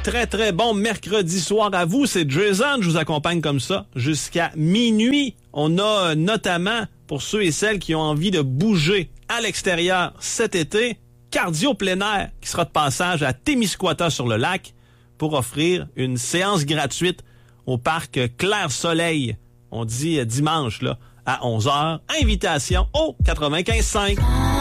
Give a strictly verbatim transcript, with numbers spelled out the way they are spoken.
très, très bon mercredi soir à vous. C'est Jason, je vous accompagne comme ça jusqu'à minuit. On a notamment, pour ceux et celles qui ont envie de bouger à l'extérieur cet été, Cardio plein air qui sera de passage à Témiscouata sur le lac pour offrir une séance gratuite au parc Clair Soleil. On dit dimanche là à onze heures. Invitation au quatre-vingt-quinze cinq.